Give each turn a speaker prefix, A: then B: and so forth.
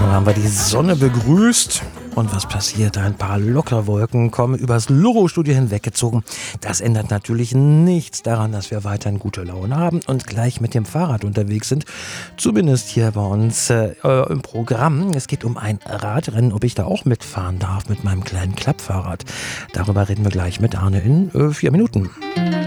A: haben wir die Sonne begrüßt. Und was passiert? Ein paar Lockerwolken kommen übers Loro-Studio hinweggezogen. Das ändert natürlich nichts daran, dass wir weiterhin gute Laune haben und gleich mit dem Fahrrad unterwegs sind. Zumindest hier bei uns im Programm. Es geht um ein Radrennen, ob ich da auch mitfahren darf mit meinem kleinen Klappfahrrad. Darüber reden wir gleich mit Arne in 4 Minuten.